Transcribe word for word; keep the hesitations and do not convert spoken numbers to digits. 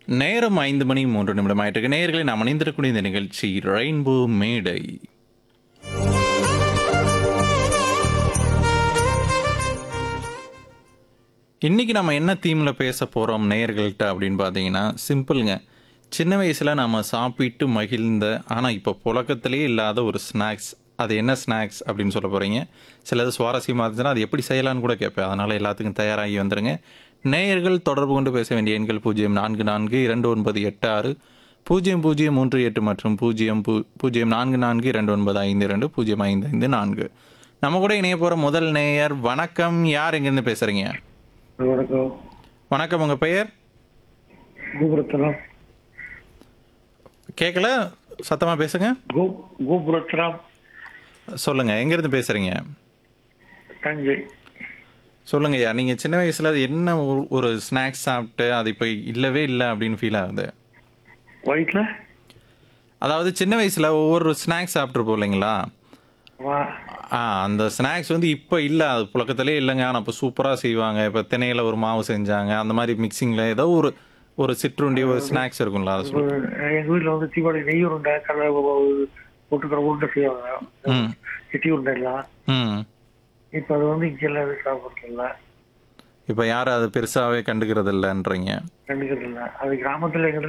நேரம் ஐந்து மணி மூன்று நிமிடம் ஆயிட்டிருக்கு. நேயர்களை நாம் இணைந்திருக்கக்கூடிய இந்த நிகழ்ச்சி ரெயின்போ மேடை. இன்னைக்கு நம்ம என்ன தீம்ல பேச போறோம் நேயர்கள்ட்ட அப்படின்னு பார்த்தீங்கன்னா, சிம்பிள்ங்க. சின்ன வயசுல நாம சாப்பிட்டு மகிழ்ந்த, ஆனா இப்போ புழக்கத்திலேயே இல்லாத ஒரு ஸ்நாக்ஸ். அது என்ன ஸ்நாக்ஸ் அப்படின்னு சொல்ல போறீங்க. சிலது சுவாரஸ்யமா இருந்துச்சுன்னா அது எப்படி செய்யலாம்னு கூட கேட்பேன். அதனால எல்லாத்துக்கும் தயாராகி வந்துருங்க. நேயர்கள் தொடர்பு கொண்டு பேச வேண்டிய எண்கள் பூஜ்ஜியம் நான்கு நான்கு இரண்டு ஒன்பது எட்டு ஆறு பூஜ்ஜியம் பூஜ்ஜியம் மூன்று எட்டு மற்றும் பூஜ்ஜியம் பூ பூஜ்ஜியம் நான்கு நான்கு இரண்டு ஒன்பது ஐந்து இரண்டு பூஜ்ஜியம் ஐந்து ஐந்து நான்கு. நம்ம கூட இணைய போற முதல் நேயர் வணக்கம். யார் எங்கேருந்து பேசுறீங்க? வணக்கம். வணக்கம். உங்க பெயர்? கோபுரத்தனம். கேட்கல, சத்தமா பேசுங்க. கோ கோபுரத்தனம் சொல்லுங்க, எங்கேருந்து பேசுறீங்க? தஞ்சை. சொல்லுங்க ஐயா, நீங்க சின்ன வயசுல அது என்ன ஒரு- ஒரு ஸ்நாக்ஸ் சாப்பிட்டு அது இப்போ இல்லவே இல்லை அப்படின்னு ஃபீல் ஆகுது? வயிற்றுல அதாவது சின்ன வயசுல ஒவ்வொரு ஸ்நாக்ஸ் சாப்பிட்ருப்போம் இல்லைங்களா? வா ஆ அந்த ஸ்நாக்ஸ் வந்து இப்போ இல்லை, அது புழக்கத்திலே இல்லைங்க. ஆனால் இப்போ சூப்பராக செய்வாங்க. இப்போ திணையில் ஒரு மாவு செஞ்சாங்க, அந்த மாதிரி மிக்சிங்கில் ஏதோ ஒரு ஒரு சிற்றுண்டி ஒரு ஸ்நாக்ஸ் இருக்குங்களா? அதை இப்போ சொல்லுங்க. எங்க வீட்டில் வந்து தீபாவளி நெய் உருண்டை கடலை போட்டுக்கிற உருண்டை செய்வாங்க. ம் சிட்டி உருண்டை எல்லாம் ம் இப்போ அது வந்து இங்கே எல்லாம் சாப்பிட்றதில்ல, இப்போ யாரும் அது பெருசாகவே கண்டுக்கிறது இல்லைன்றீங்க? கண்டுக்கிறது இல்லை. அது கிராமத்தில் எங்கிட்ட